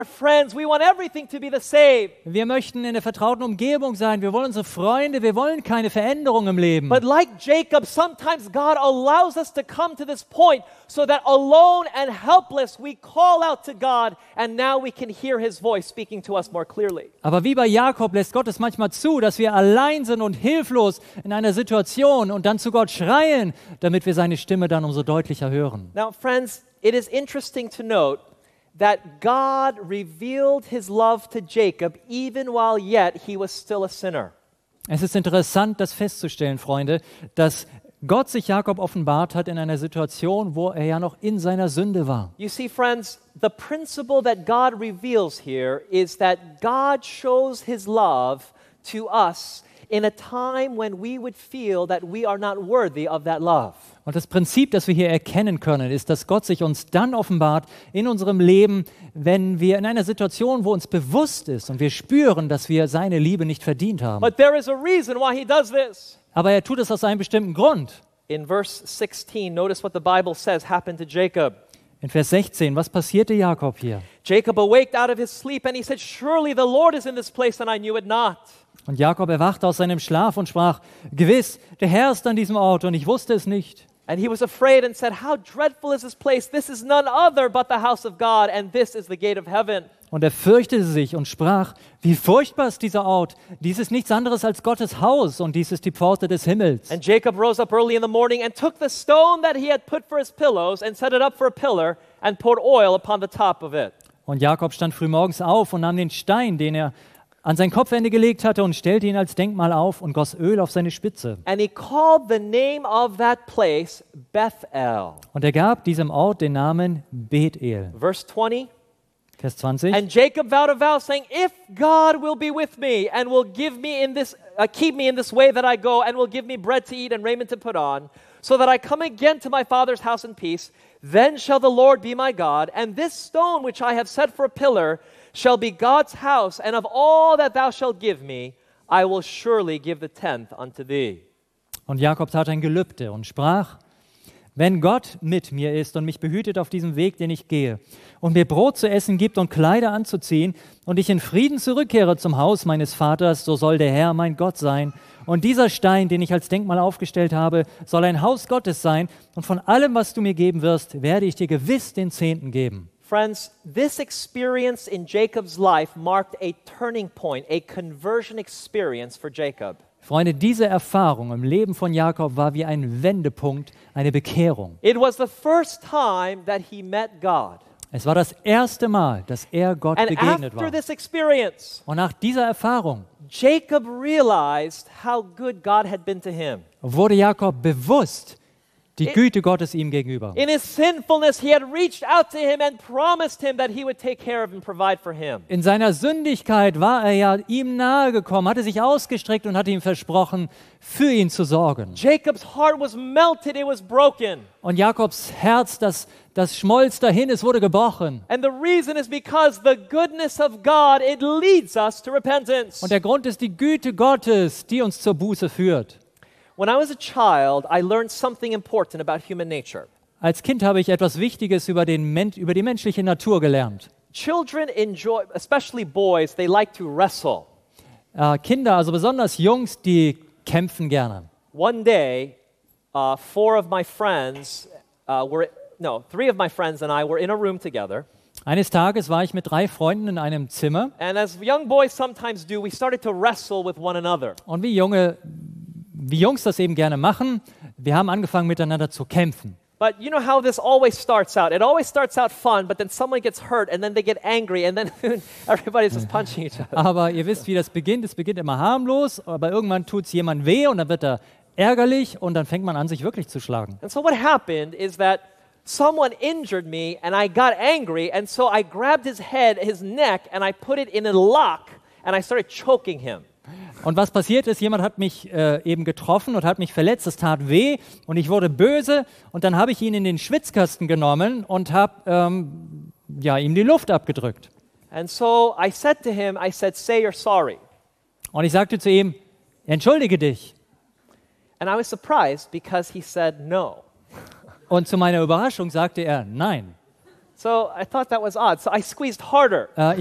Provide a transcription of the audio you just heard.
friends. We want everything to be the same. Wir möchten in der vertrauten Umgebung sein. Wir wollen unsere Freunde. Wir wollen keine Veränderung im Leben. But like Jacob, sometimes God allows us to come to this point so that alone and helpless we call out to God and now we can hear His voice speaking to us more clearly. Aber wie bei Jakob lässt Gott es manchmal zu, dass wir allein sind und hilflos in einer Situation und dann zu Gott schreien, damit wir seine Stimme dann umso deutlicher hören. Now, friends, it is interesting to note that God revealed His love to Jacob even while yet he was still a sinner. Es ist interessant, das festzustellen, Freunde, dass Gott sich Jakob offenbart hat in einer Situation, wo er ja noch in seiner Sünde war. You see, friends, the principle that God reveals here is that God shows His love to us in a time when we would feel that we are not worthy of that love. Und das Prinzip, das wir hier erkennen können, ist, dass Gott sich uns dann offenbart in unserem Leben, wenn wir in einer Situation, wo uns bewusst ist und wir spüren, dass wir seine Liebe nicht verdient haben. But there is a reason why He does this. Aber er tut es aus einem bestimmten Grund. In verse 16, notice what the Bible says happened to Jacob. In Vers 16, was passierte Jakob hier? Jacob awaked out of his sleep and he said, "Surely the Lord is in this place and I knew it not." Und Jakob erwachte aus seinem Schlaf und sprach, gewiss, der Herr ist an diesem Ort und ich wusste es nicht. And he was afraid and said, "How dreadful is this place? This is none other but the house of God, and this is the gate of heaven." Und er fürchtete sich und sprach, wie furchtbar ist dieser Ort. Dies ist nichts anderes als Gottes Haus und dies ist die Pforte des Himmels. And Jacob rose up early in the morning and took the stone that he had put for his pillows and set it up for a pillar and poured oil upon the top of it. Und Jakob stand frühmorgens auf und nahm den Stein, den er an sein Kopfende gelegt hatte, und stellte ihn als Denkmal auf und goss Öl auf seine Spitze. And he called the name of that place Bethel. Und er gab diesem Ort den Namen Bethel. Verse 20. Vers 20. And Jacob vowed a vow, saying, "If God will be with me and will give me in this, keep me in this way that I go, and will give me bread to eat and raiment to put on, so that I come again to my father's house in peace, then shall the Lord be my God, and this stone which I have set for a pillar shall be God's house, and of all that thou shalt give me, I will surely give the tenth unto thee." Und Jakob tat ein Gelübde und sprach, wenn Gott mit mir ist und mich behütet auf diesem Weg, den ich gehe, und mir Brot zu essen gibt und Kleider anzuziehen, und ich in Frieden zurückkehre zum Haus meines Vaters, so soll der Herr mein Gott sein. Und dieser Stein, den ich als Denkmal aufgestellt habe, soll ein Haus Gottes sein. Und von allem, was du mir geben wirst, werde ich dir gewiss den Zehnten geben. Friends, this experience in Jacob's life marked a turning point, a conversion experience for Jacob. Freunde, diese Erfahrung im Leben von Jakob war wie ein Wendepunkt, eine Bekehrung. It was the first time that he met God. Es war das erste Mal, dass er Gott And begegnet after war. this experience, Und nach dieser Erfahrung Jacob realized how good God had been to him. wurde Jakob bewusst die Güte Gottes ihm gegenüber. In his sinfulness, he had reached out to him and promised him that he would take care of and provide for him. In seiner Sündigkeit war er ja ihm nahe gekommen, hatte sich ausgestreckt und hatte ihm versprochen, für ihn zu sorgen. Jacob's heart was melted, it was broken. Und Jakobs Herz, das schmolz dahin, es wurde gebrochen. And the reason is because the goodness of God, it leads us to repentance. Und der Grund ist die Güte Gottes, die uns zur Buße führt. When I was a child, I learned something important about human nature. Als Kind habe ich etwas Wichtiges über die menschliche Natur gelernt. Children enjoy, especially boys, they like to wrestle. Kinder, also besonders Jungs, die kämpfen gerne. One day, three of my friends and I were in a room together. Eines Tages war ich mit 3 Freunden in einem Zimmer. And as young boys sometimes do, we started to wrestle with one another. Und wie Jungs das eben gerne machen, wir haben angefangen miteinander zu kämpfen. But you know how this always starts out? It always starts out fun, but then someone gets hurt and then they get angry and then everybody's just punching each other. Aber ihr wisst, wie das beginnt. Es beginnt immer harmlos, aber irgendwann tut es jemand weh und dann wird er ärgerlich und dann fängt man an, sich wirklich zu schlagen. And so what happened is that someone injured me and I got angry, and so I grabbed his head, his neck, and I put it in a lock and I started choking him. Und was passiert ist, jemand hat mich eben getroffen und hat mich verletzt, es tat weh und ich wurde böse und dann habe ich ihn in den Schwitzkasten genommen und habe ihm die Luft abgedrückt. And so I said to him, say you're sorry. Und ich sagte zu ihm, entschuldige dich. And I was surprised because he said no. Und zu meiner Überraschung sagte er, nein. So I thought that was odd. So I squeezed harder.